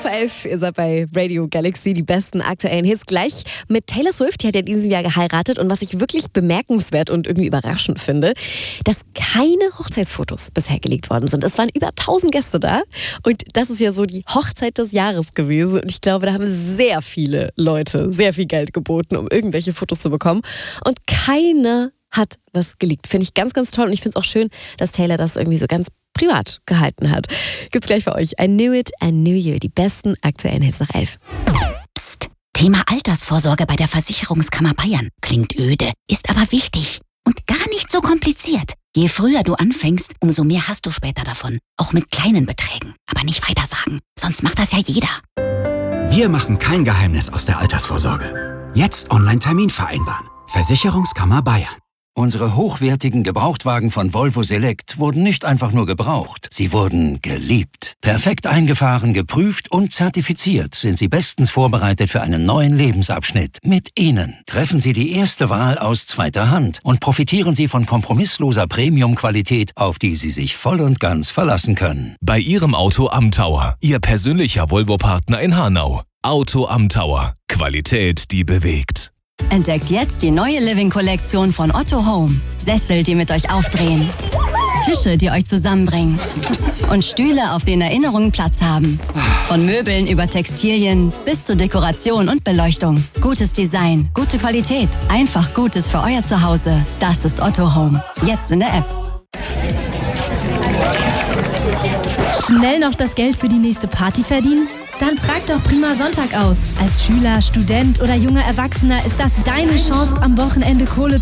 11:11 Uhr, ihr seid bei Radio Galaxy, die besten aktuellen Hits. Gleich mit Taylor Swift, die hat ja in diesem Jahr geheiratet. Und was ich wirklich bemerkenswert und irgendwie überraschend finde, dass keine Hochzeitsfotos bisher gelegt worden sind. Es waren über 1000 Gäste da und das ist ja so die Hochzeit des Jahres gewesen. Und ich glaube, da haben sehr viele Leute sehr viel Geld geboten, um irgendwelche Fotos zu bekommen. Und keiner hat was geleakt. Finde ich ganz, ganz toll. Und ich finde es auch schön, dass Taylor das irgendwie so ganz privat gehalten hat. Gibt's gleich für euch. I Knew It, I Knew You. Die besten aktuellen Hits nach 11. Psst. Thema Altersvorsorge bei der Versicherungskammer Bayern. Klingt öde, ist aber wichtig. Und gar nicht so kompliziert. Je früher du anfängst, umso mehr hast du später davon. Auch mit kleinen Beträgen. Aber nicht weitersagen, sonst macht das ja jeder. Wir machen kein Geheimnis aus der Altersvorsorge. Jetzt Online-Termin vereinbaren. Versicherungskammer Bayern. Unsere hochwertigen Gebrauchtwagen von Volvo Select wurden nicht einfach nur gebraucht, sie wurden geliebt. Perfekt eingefahren, geprüft und zertifiziert sind sie bestens vorbereitet für einen neuen Lebensabschnitt. Mit ihnen treffen Sie die erste Wahl aus zweiter Hand und profitieren Sie von kompromissloser Premium-Qualität, auf die Sie sich voll und ganz verlassen können. Bei Ihrem Auto am Tower, Ihr persönlicher Volvo-Partner in Hanau. Auto am Tower. Qualität, die bewegt. Entdeckt jetzt die neue Living-Kollektion von Otto Home. Sessel, die mit euch aufdrehen. Tische, die euch zusammenbringen. Und Stühle, auf denen Erinnerungen Platz haben. Von Möbeln über Textilien bis zur Dekoration und Beleuchtung. Gutes Design, gute Qualität. Einfach Gutes für euer Zuhause. Das ist Otto Home. Jetzt in der App. Schnell noch das Geld für die nächste Party verdienen? Dann trag doch Prima Sonntag aus. Als Schüler, Student oder junger Erwachsener ist das deine Chance, am Wochenende Kohle